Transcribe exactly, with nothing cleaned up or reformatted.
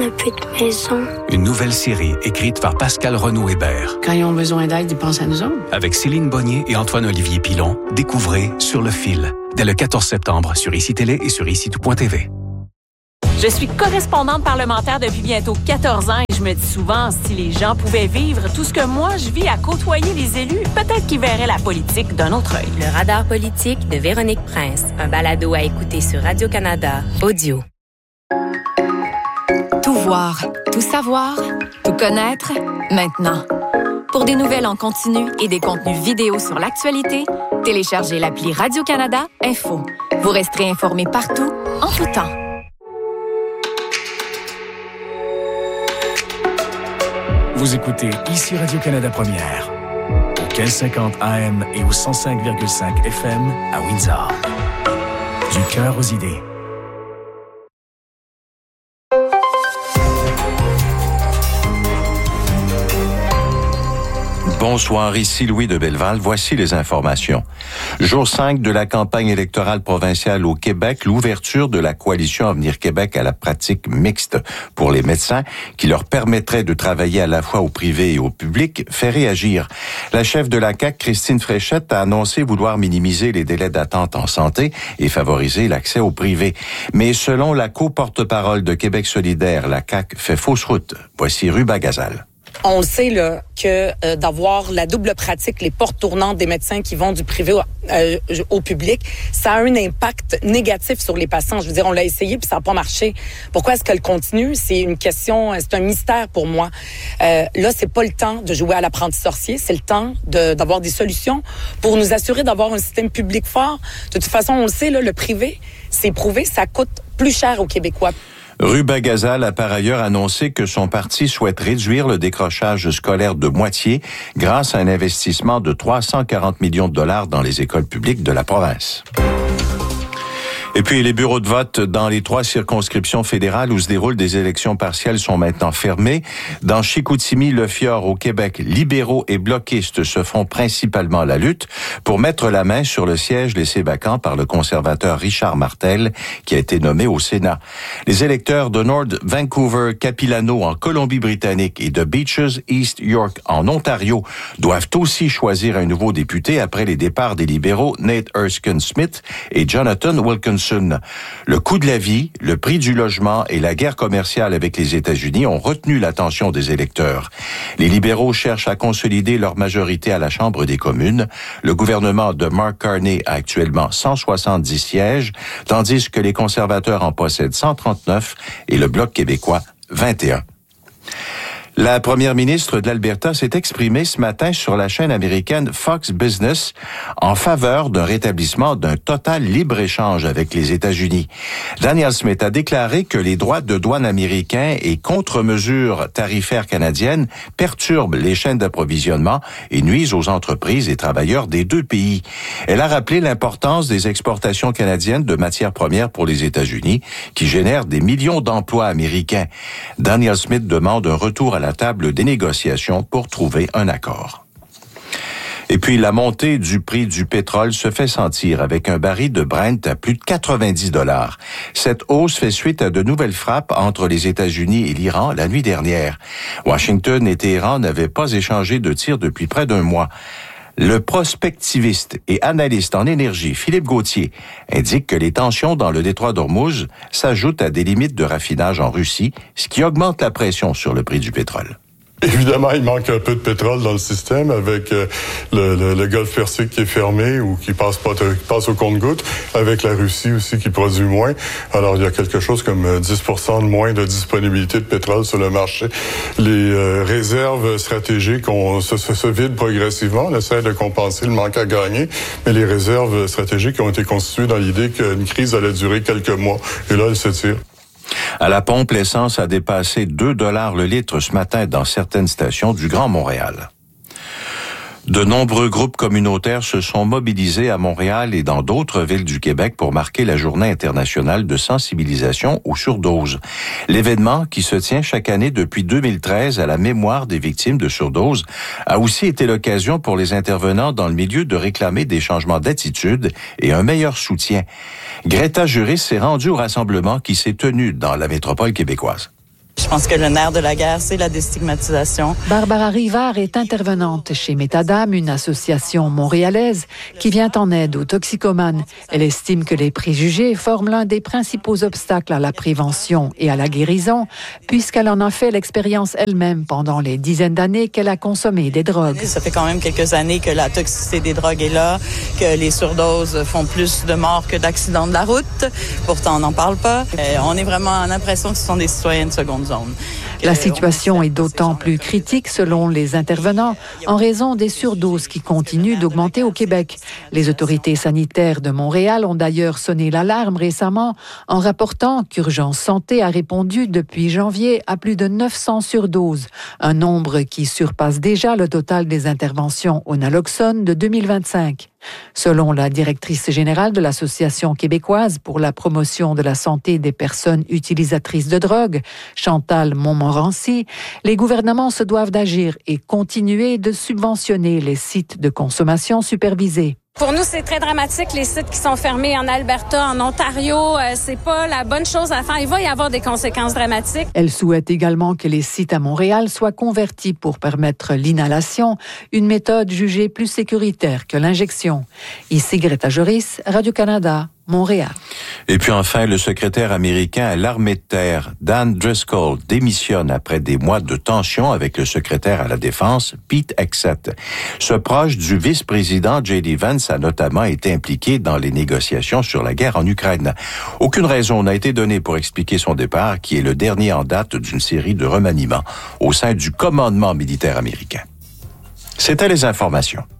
n'a plus de maison. Une nouvelle série écrite par Pascal Renaud-Hébert. Quand ils ont besoin d'aide, ils pensent à nous autres. Avec Céline Bonnier et Antoine-Olivier Pilon, découvrez Sur le fil, dès le quatorze septembre sur I C I Télé et sur ici tout point t v. Je suis correspondante parlementaire depuis bientôt quatorze ans et je me dis souvent, si les gens pouvaient vivre tout ce que moi je vis à côtoyer les élus, peut-être qu'ils verraient la politique d'un autre œil. Le radar politique de Véronique Prince, un balado à écouter sur Radio-Canada, audio. Tout voir, tout savoir, tout connaître, maintenant. Pour des nouvelles en continu et des contenus vidéo sur l'actualité, téléchargez l'appli Radio-Canada Info. Vous resterez informé partout, en tout temps. Vous écoutez ici Radio-Canada Première, au mille cinquante A M et au cent cinq virgule cinq F M à Windsor. Du cœur aux idées. Bonsoir, ici Louis de Belleval. Voici les informations. Jour cinq de la campagne électorale provinciale au Québec, l'ouverture de la coalition Avenir Québec à la pratique mixte pour les médecins qui leur permettrait de travailler à la fois au privé et au public fait réagir. La chef de la C A Q, Christine Fréchette, a annoncé vouloir minimiser les délais d'attente en santé et favoriser l'accès au privé. Mais selon la co-porte-parole de Québec solidaire, la C A Q fait fausse route. Voici Ruba Gazal. On le sait là que euh, d'avoir la double pratique, les portes tournantes des médecins qui vont du privé au, euh, au public, ça a un impact négatif sur les patients. Je veux dire, on l'a essayé puis ça n'a pas marché. Pourquoi est-ce qu'elle continue? C'est une question, c'est un mystère pour moi. Euh, là, c'est pas le temps de jouer à l'apprenti sorcier, c'est le temps de, d'avoir des solutions pour nous assurer d'avoir un système public fort. De toute façon, on le sait, là, le privé, c'est prouvé, ça coûte plus cher aux Québécois. Ruba Gazal a par ailleurs annoncé que son parti souhaite réduire le décrochage scolaire de moitié grâce à un investissement de trois cent quarante millions de dollars dans les écoles publiques de la province. Et puis, les bureaux de vote dans les trois circonscriptions fédérales où se déroulent des élections partielles sont maintenant fermés. Dans Chicoutimi, le Fjord, au Québec, libéraux et bloquistes se font principalement la lutte pour mettre la main sur le siège laissé vacant par le conservateur Richard Martel, qui a été nommé au Sénat. Les électeurs de North Vancouver, Capilano en Colombie-Britannique et de Beaches, East York en Ontario doivent aussi choisir un nouveau député après les départs des libéraux Nate Erskine-Smith et Jonathan Wilkinson. Le coût de la vie, le prix du logement et la guerre commerciale avec les États-Unis ont retenu l'attention des électeurs. Les libéraux cherchent à consolider leur majorité à la Chambre des communes. Le gouvernement de Mark Carney a actuellement cent soixante-dix sièges, tandis que les conservateurs en possèdent cent trente-neuf et le Bloc québécois vingt et un. La première ministre de l'Alberta s'est exprimée ce matin sur la chaîne américaine Fox Business en faveur d'un rétablissement d'un total libre-échange avec les États-Unis. Danielle Smith a déclaré que les droits de douane américains et contre-mesures tarifaires canadiennes perturbent les chaînes d'approvisionnement et nuisent aux entreprises et travailleurs des deux pays. Elle a rappelé l'importance des exportations canadiennes de matières premières pour les États-Unis, qui génèrent des millions d'emplois américains. Danielle Smith demande un retour à la la table des négociations pour trouver un accord. Et puis, la montée du prix du pétrole se fait sentir avec un baril de Brent à plus de quatre-vingt-dix dollars. Cette hausse fait suite à de nouvelles frappes entre les États-Unis et l'Iran la nuit dernière. Washington et Téhéran n'avaient pas échangé de tirs depuis près d'un mois. Le prospectiviste et analyste en énergie Philippe Gauthier indique que les tensions dans le détroit d'Ormuz s'ajoutent à des limites de raffinage en Russie, ce qui augmente la pression sur le prix du pétrole. Évidemment, il manque un peu de pétrole dans le système avec euh, le, le, le golfe Persique qui est fermé ou qui passe pas, qui passe au compte-gouttes, avec la Russie aussi qui produit moins. Alors, il y a quelque chose comme dix pour cent de moins de disponibilité de pétrole sur le marché. Les euh, réserves stratégiques on, se, se, se vident progressivement. On essaie de compenser le manque à gagner, mais les réserves stratégiques ont été constituées dans l'idée qu'une crise allait durer quelques mois. Et là, elle s'étire. À la pompe, l'essence a dépassé deux dollars le litre ce matin dans certaines stations du Grand Montréal. De nombreux groupes communautaires se sont mobilisés à Montréal et dans d'autres villes du Québec pour marquer la Journée internationale de sensibilisation aux surdoses. L'événement, qui se tient chaque année depuis deux mille treize à la mémoire des victimes de surdose, a aussi été l'occasion pour les intervenants dans le milieu de réclamer des changements d'attitude et un meilleur soutien. Greta Juris s'est rendue au rassemblement qui s'est tenu dans la métropole québécoise. Je pense que le nerf de la guerre, c'est la déstigmatisation. Barbara Rivard est intervenante chez Métadame, une association montréalaise qui vient en aide aux toxicomanes. Elle estime que les préjugés forment l'un des principaux obstacles à la prévention et à la guérison, puisqu'elle en a fait l'expérience elle-même pendant les dizaines d'années qu'elle a consommé des drogues. Ça fait quand même quelques années que la toxicité des drogues est là, que les surdoses font plus de morts que d'accidents de la route. Pourtant, on n'en parle pas. Et on est vraiment en impression que ce sont des citoyens de seconde zone. La situation est d'autant plus critique selon les intervenants en raison des surdoses qui continuent d'augmenter au Québec. Les autorités sanitaires de Montréal ont d'ailleurs sonné l'alarme récemment en rapportant qu'Urgence Santé a répondu depuis janvier à plus de neuf cents surdoses, un nombre qui surpasse déjà le total des interventions au naloxone de deux mille vingt-cinq. Selon la directrice générale de l'Association québécoise pour la promotion de la santé des personnes utilisatrices de drogue, Chantal Montmorency, les gouvernements se doivent d'agir et continuer de subventionner les sites de consommation supervisés. Pour nous, c'est très dramatique, les sites qui sont fermés en Alberta, en Ontario. Euh, c'est pas la bonne chose à faire. Il va y avoir des conséquences dramatiques. Elle souhaite également que les sites à Montréal soient convertis pour permettre l'inhalation, une méthode jugée plus sécuritaire que l'injection. Ici Greta Joris, Radio-Canada, Montréal. Et puis enfin, le secrétaire américain à l'armée de terre, Dan Driscoll, démissionne après des mois de tension avec le secrétaire à la défense, Pete Hegseth. Ce proche du vice-président J D Vance a notamment été impliqué dans les négociations sur la guerre en Ukraine. Aucune raison n'a été donnée pour expliquer son départ, qui est le dernier en date d'une série de remaniements au sein du commandement militaire américain. C'était les informations.